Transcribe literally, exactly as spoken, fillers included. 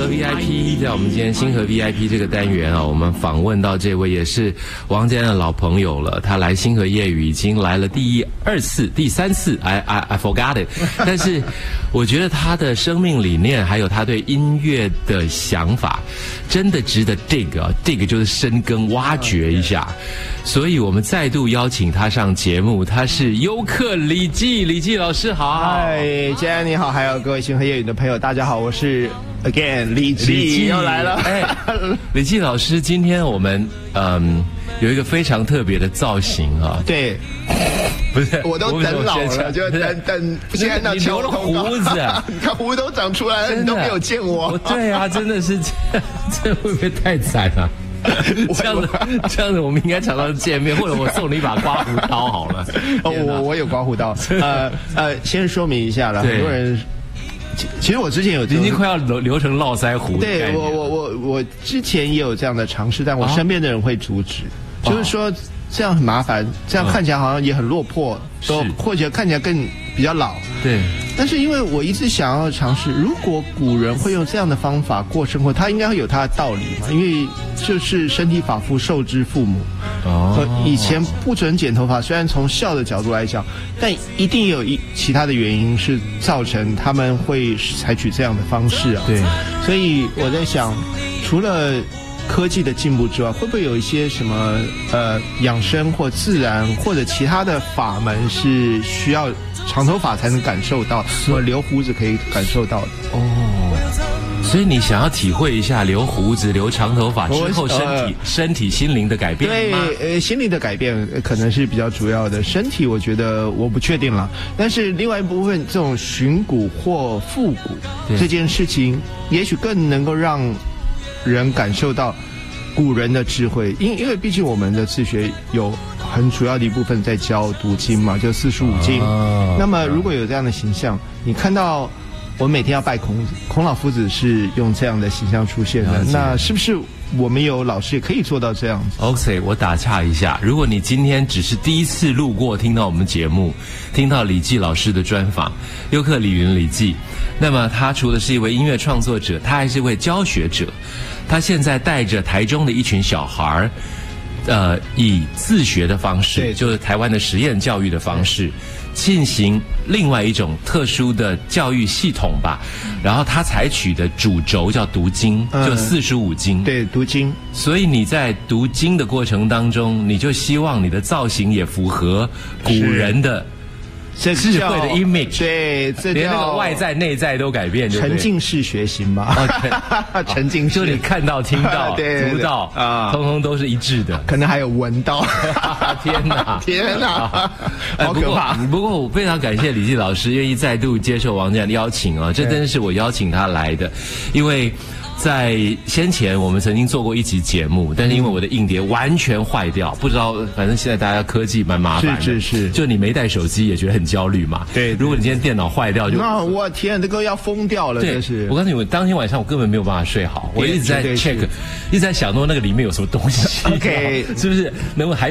河 V I P， 在我们今天星河 V I P 这个单元啊，我们访问到这位也是王家的老朋友了。他来星河夜语已经来了第二次、第三次 ，I I I forgot it。但是我觉得他的生命理念还有他对音乐的想法，真的值得 dig 啊 ，dig 就是深耕挖掘一下。所以我们再度邀请他上节目，他是优客李记，李记老师好。 嗨，佳安你好，还有各位星河夜语的朋友，大家好，我是 again 李记又来了。 哎，李记老师，今天我们嗯有一个非常特别的造型啊。 对， 不是， 我都等老了，就等等。现在那你留了胡子啊， 你看胡子都长出来了，你都没有见我。 对啊，真的是这，这会不会太惨了？这样子，这样子，我们应该常常见面，或者我送你一把刮胡刀好了。 哦，我我有刮胡刀。呃呃，先说明一下了，很多人。其实我之前有， 已经快要留留成络腮胡。 对我我我我之前也有这样的尝试，但我身边的人会阻止，哦、就是说这样很麻烦，这样看起来好像也很落魄，都或者看起来更比较老。 对。 但是因为我一直想要尝试，如果古人会用这样的方法过生活，他应该会有他的道理嘛？因为就是身体发肤受之父母。哦。以前不准剪头发，虽然从孝的角度来讲，但一定有一其他的原因是造成他们会采取这样的方式啊。 对。 所以我在想，除了科技的进步之外，会不会有一些什么呃养生或自然或者其他的法门是需要长头发才能感受到，或留胡子可以感受到的？ 哦，所以你想要体会一下留胡子、留长头发之后身体、呃、身体、心灵的改变吗？ 对，呃，心灵的改变可能是比较主要的，身体我觉得我不确定了。但是另外一部分，这种寻古或复古这件事情，也许更能够让人感受到古人的智慧，因因为毕竟我们的自学有很主要的一部分在教读经嘛，就四书五经。哦、那么如果有这样的形象，你看到我每天要拜孔子，孔老夫子是用这样的形象出现的，那是不是我们有老师也可以做到这样子 ？OK， 我打岔一下，如果你今天只是第一次路过，听到我们节目，听到李记老师的专访，优客李云李记，那么他除了是一位音乐创作者，他还是一位教学者。他现在带着台中的一群小孩，呃，以自学的方式，就是台湾的实验教育的方式，进行另外一种特殊的教育系统吧。然后他采取的主轴叫读经，就四书五经。 嗯、对，读经。 所以你在读经的过程当中，你就希望你的造型也符合古人的智慧的 image， 对，这连那个外在内在都改变， 沉浸式学习嘛。 哦、 沉浸式， 就你看到、听到、读到啊，通通都是一致的。 可能还有闻到。 天哪， 天哪，好可怕！ 不过我非常感谢李记老师愿意再度接受王家的邀请啊，这真是我邀请他来的，因为在先前我们曾经做过一集节目，但是因为我的硬碟完全坏掉，不知道，反正现在大家科技蛮麻烦的， 是是是， 就你没带手机也觉得很焦虑嘛。 对， 如果你今天电脑坏掉就， 那我天，这个要疯掉了， 对， 是。 我告诉你，我当天晚上我根本没有办法睡好，我一直在 check， 一直在想说那个里面有什么东西， OK， 是不是能够还。